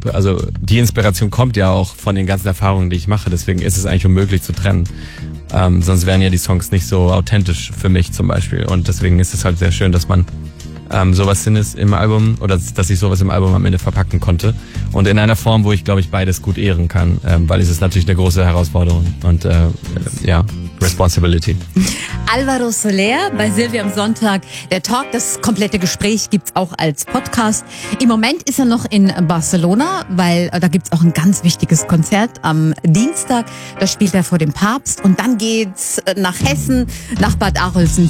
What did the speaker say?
also die Inspiration kommt ja auch von den ganzen Erfahrungen, die ich mache, deswegen ist es eigentlich unmöglich zu trennen. Sonst wären ja die Songs nicht so authentisch für mich zum Beispiel und deswegen ist es halt sehr schön, dass man sowas Sinnes im Album oder dass ich sowas im Album am Ende verpacken konnte und in einer Form, wo ich glaube ich beides gut ehren kann, weil es ist natürlich eine große Herausforderung und Responsibility. Alvaro Soler bei Silvia am Sonntag. Der Talk, das komplette Gespräch gibt's auch als Podcast. Im Moment ist er noch in Barcelona, weil da gibt's auch ein ganz wichtiges Konzert am Dienstag. Da spielt er vor dem Papst und dann geht's nach Hessen, nach Bad Arolsen